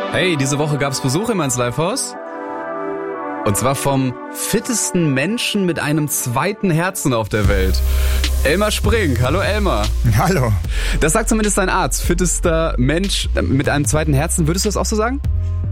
Hey, diese Woche gab's Besuch im 1 Live-Haus. Und zwar vom fittesten Menschen mit einem zweiten Herzen auf der Welt. Elmar Sprink. Hallo Elmar. Hallo. Das sagt zumindest dein Arzt. Fittester Mensch mit einem zweiten Herzen. Würdest du das auch so sagen?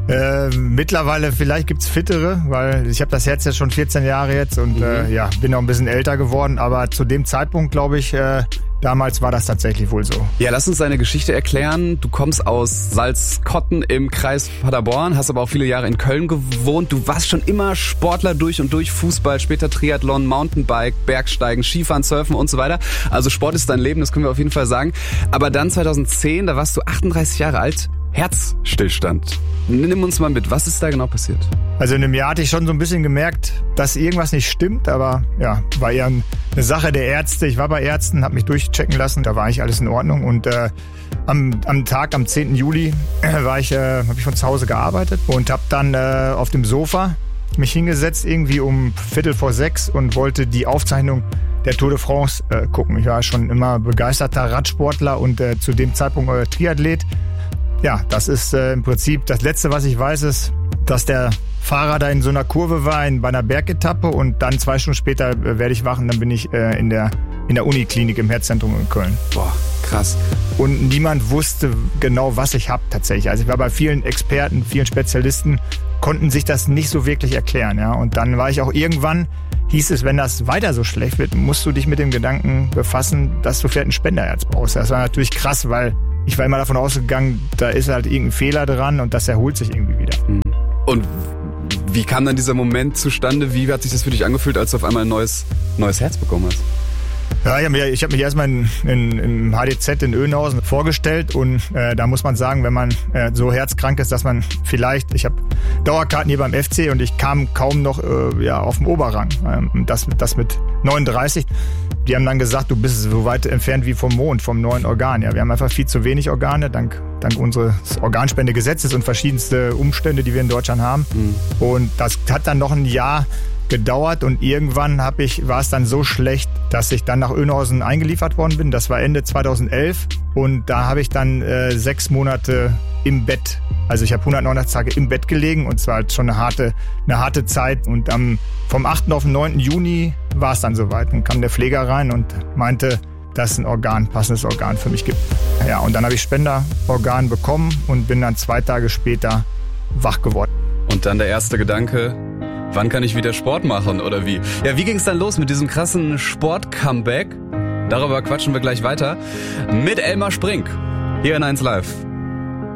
Mittlerweile vielleicht gibt's fittere, weil ich habe das Herz ja schon 14 Jahre jetzt und bin auch ein bisschen älter geworden. Aber zu dem Zeitpunkt, glaube ich, damals war das tatsächlich wohl so. Ja, lass uns deine Geschichte erklären. Du kommst aus Salzkotten im Kreis Paderborn, hast aber auch viele Jahre in Köln gewohnt. Du warst schon immer Sportler durch und durch, Fußball, später Triathlon, Mountainbike, Bergsteigen, Skifahren, Surfen und so weiter. Also Sport ist dein Leben, das können wir auf jeden Fall sagen. Aber dann 2010, da warst du 38 Jahre alt, Herzstillstand. Nimm uns mal mit, was ist da genau passiert? Also in einem Jahr hatte ich schon so ein bisschen gemerkt, dass irgendwas nicht stimmt, aber ja, war eher eine Sache der Ärzte. Ich war bei Ärzten, habe mich durchchecken lassen, da war eigentlich alles in Ordnung und am 10. Juli habe ich von zu Hause gearbeitet und habe dann auf dem Sofa mich hingesetzt, irgendwie um 5:45 und wollte die Aufzeichnung der Tour de France gucken. Ich war schon immer begeisterter Radsportler und zu dem Zeitpunkt Triathlet. Ja, das ist im Prinzip das Letzte, was ich weiß, ist, dass der Fahrer da in so einer Kurve war, bei einer Bergetappe und dann 2 Stunden später werde ich wach und dann bin ich in der Uniklinik im Herzzentrum in Köln. Boah, krass. Und niemand wusste genau, was ich habe tatsächlich. Also ich war bei vielen Experten, vielen Spezialisten, konnten sich das nicht so wirklich erklären. Ja. Und dann war ich auch irgendwann, hieß es, wenn das weiter so schlecht wird, musst du dich mit dem Gedanken befassen, dass du vielleicht ein Spenderherz brauchst. Das war natürlich krass, weil ich war immer davon ausgegangen, da ist halt irgendein Fehler dran und das erholt sich irgendwie wieder. Und wie kam dann dieser Moment zustande? Wie hat sich das für dich angefühlt, als du auf einmal ein neues Herz bekommen hast? Ja, ich hab mich erstmal im HDZ in Oeynhausen vorgestellt und da muss man sagen, wenn man so herzkrank ist, dass man vielleicht, ich habe Dauerkarten hier beim FC und ich kam kaum noch auf dem Oberrang. Das mit 39. Die haben dann gesagt, du bist so weit entfernt wie vom Mond, vom neuen Organ. Ja, wir haben einfach viel zu wenig Organe, dank unseres Organspendegesetzes und verschiedenste Umstände, die wir in Deutschland haben. Und das hat dann noch ein Jahr gedauert und irgendwann war es dann so schlecht, dass ich dann nach Oeynhausen eingeliefert worden bin. Das war Ende 2011 und da habe ich dann 6 Monate im Bett, also ich habe 189 Tage im Bett gelegen und zwar halt schon eine harte Zeit und vom 8. auf den 9. Juni war es dann soweit. Dann kam der Pfleger rein und meinte, dass es ein passendes Organ für mich gibt. Ja, und dann habe ich Spenderorgan bekommen und bin dann 2 Tage später wach geworden. Und dann der erste Gedanke: Wann kann ich wieder Sport machen oder wie? Ja, wie ging's dann los mit diesem krassen Sport-Comeback? Darüber quatschen wir gleich weiter mit Elmar Sprink hier in 1 Live.